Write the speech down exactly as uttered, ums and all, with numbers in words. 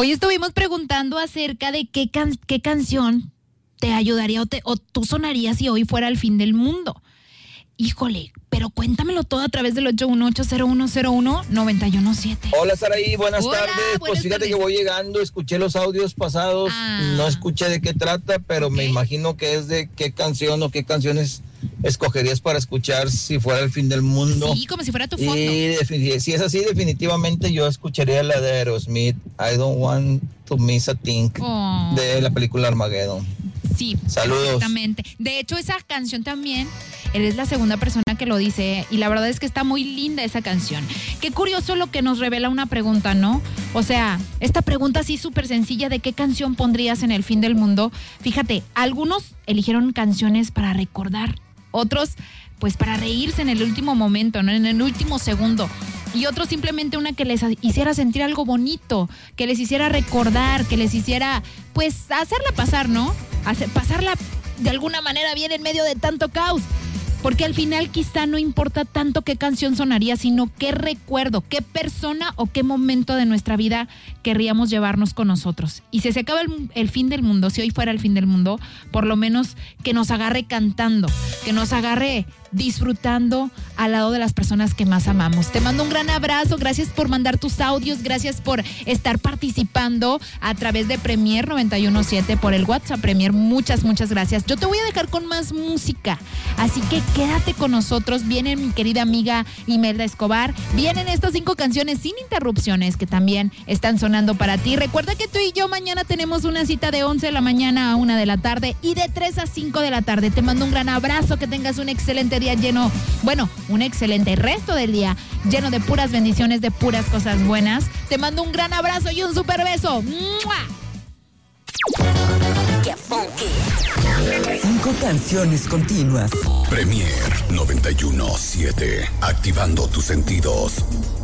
Hoy estuvimos preguntando acerca de qué, can- qué canción te ayudaría o, te, o tú sonarías si hoy fuera el fin del mundo. Híjole, pero cuéntamelo todo a través del ocho uno ocho cero uno cero uno nueve uno siete. Hola, Saraí, buenas Hola, tardes. buenas Pues fíjate tardes. que voy llegando, escuché los audios pasados, Ah. no escuché de qué trata, pero Ok. me imagino que es de qué canción o qué canciones escogerías para escuchar si fuera el fin del mundo. Sí, como si fuera tu fondo. Y defini- si es así, definitivamente yo escucharía la de Aerosmith, I Don't Want to Miss a Thing, Oh. de la película Armageddon. Sí, Saludos. exactamente. De hecho, esa canción también, eres la segunda persona que lo dice y la verdad es que está muy linda esa canción. Qué curioso lo que nos revela una pregunta, ¿no? O sea, esta pregunta así súper sencilla de qué canción pondrías en el fin del mundo. Fíjate, algunos eligieron canciones para recordar, otros pues para reírse en el último momento, ¿no? En el último segundo. Y otros simplemente una que les hiciera sentir algo bonito, que les hiciera recordar, que les hiciera, pues, hacerla pasar, ¿no? Hacer, pasarla de alguna manera bien en medio de tanto caos. Porque al final quizá no importa tanto qué canción sonaría, sino qué recuerdo, qué persona o qué momento de nuestra vida querríamos llevarnos con nosotros. Y si se acaba el, el fin del mundo, si hoy fuera el fin del mundo, por lo menos que nos agarre cantando, que nos agarre disfrutando al lado de las personas que más amamos. Te mando un gran abrazo, gracias por mandar tus audios, gracias por estar participando a través de Premier noventa y uno siete por el WhatsApp Premier, muchas, muchas gracias. Yo te voy a dejar con más música, así que quédate con nosotros. Viene mi querida amiga Imelda Escobar, vienen estas cinco canciones sin interrupciones que también están sonando para ti. Recuerda que tú y yo mañana tenemos una cita de once de la mañana a una de la tarde y de tres a cinco de la tarde. Te mando un gran abrazo, que tengas un excelente día lleno, bueno, un excelente resto del día lleno de puras bendiciones, de puras cosas buenas. Te mando un gran abrazo y un super beso. ¡Mua! ¡Qué funky! Cinco canciones continuas. Premier noventa y uno siete, activando tus sentidos.